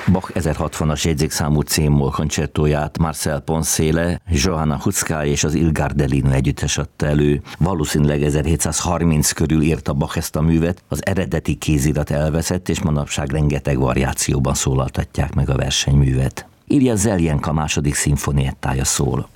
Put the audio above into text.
Bach 1060-as jegyzékszámú C-moll koncertóját Marcel Poncelet, Johanna Huszka és az Il Gardelino együttes adta elő. Valószínűleg 1730 körül írta Bach ezt a művet, az eredeti kézirat elveszett, és manapság rengeteg variációban szólaltatják meg a versenyművet. Ilja Zeljenka második szimfoniettája szól.